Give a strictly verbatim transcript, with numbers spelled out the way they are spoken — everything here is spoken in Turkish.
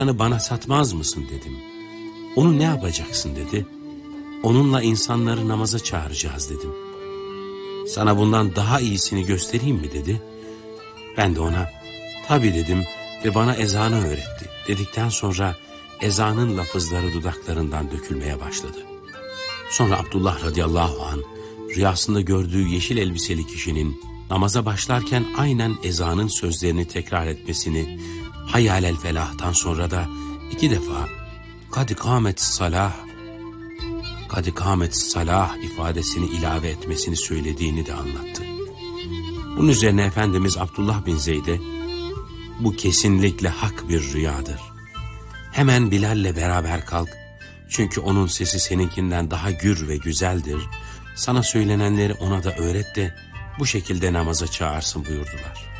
bana satmaz mısın dedim. Onu ne yapacaksın dedi. Onunla insanları namaza çağıracağız dedim. Sana bundan daha iyisini göstereyim mi dedi. Ben de ona tabii dedim ve bana ezanı öğretti. Dedikten sonra ezanın lafızları dudaklarından dökülmeye başladı. Sonra Abdullah radıyallahu anh rüyasında gördüğü yeşil elbiseli kişinin namaza başlarken aynen ezanın sözlerini tekrar etmesini, hayyâlel felah'tan sonra da iki defa kad kâmet salah, kad kâmet salah ifadesini ilave etmesini söylediğini de anlattı. Bunun üzerine Efendimiz Abdullah bin Zeyd'e bu kesinlikle hak bir rüyadır. Hemen Bilal'le beraber kalk. Çünkü onun sesi seninkinden daha gür ve güzeldir. Sana söylenenleri ona da öğret de bu şekilde namaza çağırsın buyurdular.